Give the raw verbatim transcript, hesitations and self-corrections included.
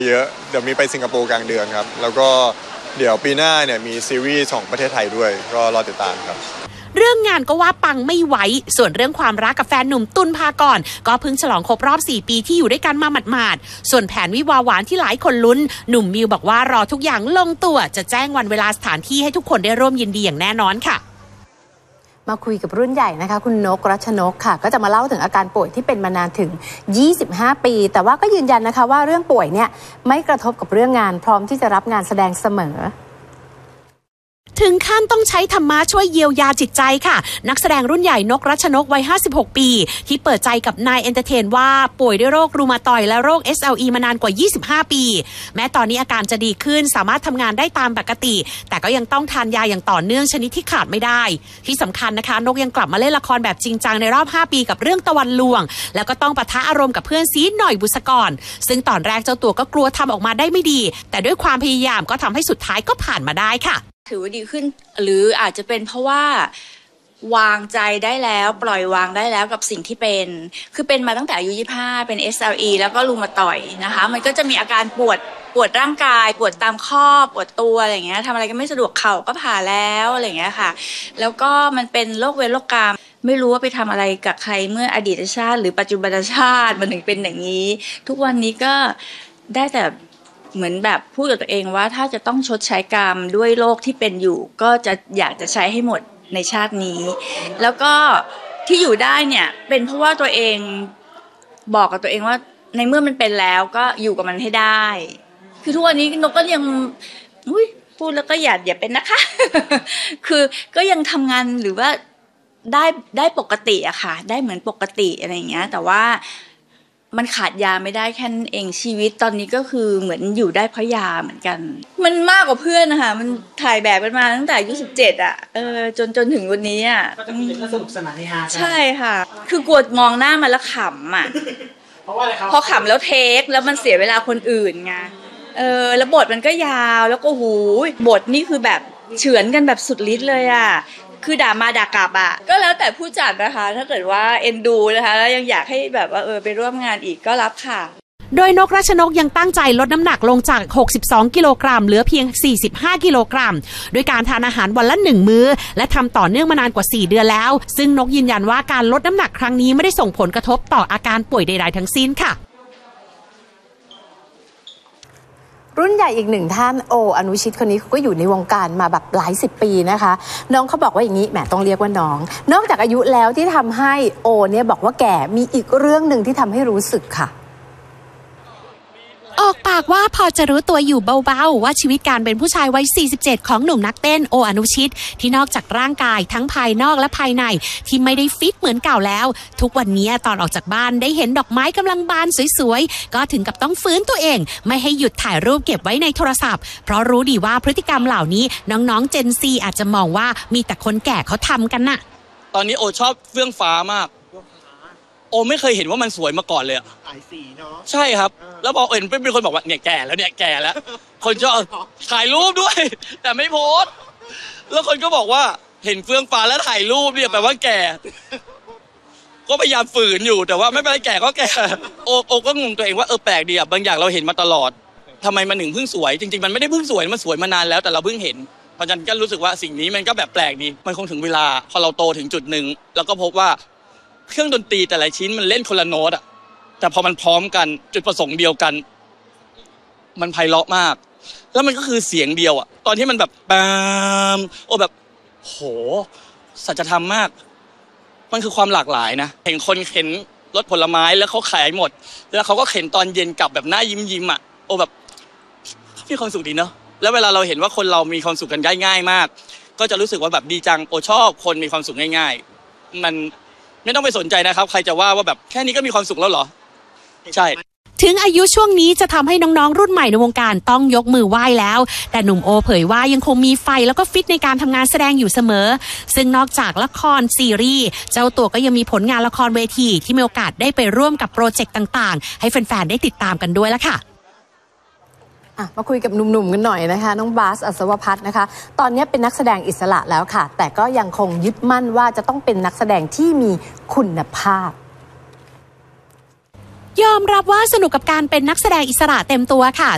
เยอะเดี๋ยวมีไปสิงคโปร์กลางเดือนครับแล้วก็เดี๋ยวปีหน้าเนี่ยมีซีรีส์ของประเทศไทยด้วยก็รอติดตามครับเรื่องงานก็ว่าปังไม่ไหวส่วนเรื่องความรักกับแฟนหนุ่มตุลภากรก็เพิ่งฉลองครบรอบสี่ปีที่อยู่ด้วยกันมาหมาดๆส่วนแผนวิวาหวานที่หลายคนลุ้นหนุ่มมิวบอกว่ารอทุกอย่างลงตัวจะแจ้งวันเวลาสถานที่ให้ทุกคนได้ร่วมยินดีอย่างแน่นอนค่ะมาคุยกับรุ่นใหญ่นะคะคุณนกรัชนกค่ะก็จะมาเล่าถึงอาการป่วยที่เป็นมานานถึงยี่สิบห้าปีแต่ว่าก็ยืนยันนะคะว่าเรื่องป่วยเนี่ยไม่กระทบกับเรื่องงานพร้อมที่จะรับงานแสดงเสมอถึงขั้นต้องใช้ธรรมะช่วยเยียวยาจิตใจค่ะนักแสดงรุ่นใหญ่นกรัชนกวัยห้าสิบหกปีที่เปิดใจกับนายเอนเตอร์เทนว่าป่วยด้วยโรครูมาตอยด์และโรค เอส แอล อี มานานกว่ายี่สิบห้าปีแม้ตอนนี้อาการจะดีขึ้นสามารถทำงานได้ตามปกติแต่ก็ยังต้องทานยาอย่างต่อเนื่องชนิดที่ขาดไม่ได้ที่สำคัญนะคะนกยังกลับมาเล่นละครแบบจริงจังในรอบห้าปีกับเรื่องตะวันลวงแล้วก็ต้องปะทะอารมณ์กับเพื่อนซีหน่อยบุษกรซึ่งตอนแรกเจ้าตัวก็กลัวทำออกมาได้ไม่ดีแต่ด้วยความพยายามก็ทำให้สุดท้ายก็ผ่านมาได้ค่ะถือว่าดีขึ้นหรืออาจจะเป็นเพราะว่าวางใจได้แล้วปล่อยวางได้แล้วกับสิ่งที่เป็นคือเป็นมาตั้งแต่อายุยี่สิบห้าเป็น เอส แอล อี แล้วก็รูมาตอยด์นะคะมันก็จะมีอาการปวดปวดร่างกายปวดตามข้อปวดตัวอะไรอย่างเงี้ยทำอะไรก็ไม่สะดวกเข่าก็ผ่าแล้วอะไรอย่างเงี้ยค่ะแล้วก็มันเป็นโรคเวรโรคกรรมไม่รู้ว่าไปทำอะไรกับใครเมื่ออดีตชาติหรือปัจจุบันชาติมันถึงเป็นอย่างนี้ทุกวันนี้ก็ได้แต่เหมือนแบบพูดกับตัวเองว่าถ้าจะต้องชดใช้กรรมด้วยโรคที่เป็นอยู่ก็จะอยากจะใช้ให้หมดในชาตินี้แล้วก็ที่อยู่ได้เนี่ยเป็นเพราะว่าตัวเองบอกกับตัวเองว่าในเมื่อมันเป็นแล้วก็อยู่กับมันให้ได้คือทุกวันนี้นกก็ยังอุ้ยพูดแล้วก็อย่าอย่าเป็นนะคะ คือก็ยังทำงานหรือว่าได้ได้ปกติอะค่ะได้เหมือนปกติอะไรอย่างเงี้ยแต่ว่ามันขาดยาไม่ได้แค่นั้นเองชีวิตตอนนี้ก็คือเหมือนอยู่ได้เพราะยาเหมือนกันมันมากกว่าเพื่อนนะคะมันถ่ายแบบกันมาตั้งแต่อายุสิบเจ็ดอ่ะเออจนจนถึงวันนี้อ่ะก็จะมีแต่สนุกสนานในฮาใช่ค่ะคือกลัวมองหน้ามันแล้วขำอ่ะเพราะว่าอะไรครับพอขำแล้วเทคแล้วมันเสียเวลาคนอื่นไงเออแล้วบทมันก็ยาวแล้วก็หูบทนี่คือแบบเฉือนกันแบบสุดฤทธิ์เลยอ่ะคือด่ามาด่ากลับอ่ะก็แล้วแต่ผู้จัดนะคะถ้าเกิดว่าเอ็นดูนะคะแล้วยังอยากให้แบบว่าเออไปร่วมงานอีกก็รับค่ะโดยนกรัชนกยังตั้งใจลดน้ำหนักลงจากหกสิบสองกิโลกรัมเหลือเพียงสี่สิบห้ากิโลกรัมโดยการทานอาหารวันละหนึ่งมื้อและทำต่อเนื่องมานานกว่าสี่เดือนแล้วซึ่งนกยืนยันว่าการลดน้ำหนักครั้งนี้ไม่ได้ส่งผลกระทบต่ออาการป่วยใดๆทั้งสิ้นค่ะรุ่นใหญ่อีกหนึ่งท่านโออนุชิตคนนี้ก็อยู่ในวงการมาแบบหลายสิบปีนะคะน้องเขาบอกว่าอย่างนี้แหมต้องเรียกว่าน้องนอกจากอายุแล้วที่ทำให้โอเนี่ยบอกว่าแก่มีอีกเรื่องหนึ่งที่ทำให้รู้สึกค่ะออกปากว่าพอจะรู้ตัวอยู่เบาๆว่าชีวิตการเป็นผู้ชายวัยสี่สิบเจ็ดของหนุ่มนักเต้นโออนุชิตที่นอกจากร่างกายทั้งภายนอกและภายในที่ไม่ได้ฟิตเหมือนเก่าแล้วทุกวันนี้ตอนออกจากบ้านได้เห็นดอกไม้กำลังบานสวยๆก็ถึงกับต้องฟื้นตัวเองไม่ให้หยุดถ่ายรูปเก็บไว้ในโทรศัพท์เพราะรู้ดีว่าพฤติกรรมเหล่านี้น้องๆ Gen Z อาจจะมองว่ามีแต่คนแก่เขาทำกันน่ะตอนนี้โอชอบเฟื่องฟ้ามากโอไม่เคยเห็นว่ามันสวยมาก่อนเลยอะหลายสีเนาะใช่ครับแล้วพอเห็นเป็นคนบอกว่าเนี่ยแก่แล้วเนี่ยแก่แล้วคนชอบถ่ายรูปด้วยแต่ไม่โพสแล้วคนก็บอกว่าเห็นเฟื่องฟ้าแล้วถ่ายรูปเนี่ยแปลว่าแก่ก็พยายามฝืนอยู่แต่ว่าไม่เป็นไรแก่ก็แก่โอโอก็งงตัวเองว่าเออแปลกดีอะบางอย่างเราเห็นมาตลอดทำไมมันถึงเพิ่งสวยจริงๆมันไม่ได้เพิ่งสวยมันสวยมานานแล้วแต่เราเพิ่งเห็นเพราะฉะนั้นก็รู้สึกว่าสิ่งนี้มันก็แบบแปลกดีมันคงถึงเวลาพอเราโตถึงจุดหนึ่งแล้วก็พบว่าเครื่องดนตรีแต่ละชิ้นมันเล่นคนละโน้ตอะแต่พอมันพร้อมกันจุดประสงค์เดียวกันมันไพเราะมากแล้วมันก็คือเสียงเดียวอะตอนที่มันแบบปามโอ้แบบโหสัจธรรมมากมันคือความหลากหลายนะเห็นคนเข็นรถผลไม้แล้วเขาขายหมดแล้วเขาก็เข็นตอนเย็นกลับแบบหน้ายิ้มยิ้มอะโอ้แบบมีความสุขดีเนาะแล้วเวลาเราเห็นว่าคนเรามีความสุขกันได้ง่ายมากก็จะรู้สึกว่าแบบดีจังโอชอบคนมีความสุขง่ายๆมันไม่ต้องไปสนใจนะครับใครจะว่าว่าแบบแค่นี้ก็มีความสุขแล้วเหรอใช่ถึงอายุช่วงนี้จะทำให้น้องๆรุ่นใหม่ในวงการต้องยกมือไหว้แล้วแต่หนุ่มโอเผยว่ายังคงมีไฟแล้วก็ฟิตในการทำงานแสดงอยู่เสมอซึ่งนอกจากละครซีรีส์เจ้าตัวก็ยังมีผลงานละครเวทีที่มีโอกาสได้ไปร่วมกับโปรเจกต์ต่างๆให้แฟนๆได้ติดตามกันด้วยละค่ะมาคุยกับหนุ่มๆกันหน่อยนะคะน้องบาสอัศวพัฒน์นะคะตอนนี้เป็นนักแสดงอิสระแล้วค่ะแต่ก็ยังคงยึดมั่นว่าจะต้องเป็นนักแสดงที่มีคุณภาพยอมรับว่าสนุกกับการเป็นนักแสดงอิสระเต็มตัวค่ะ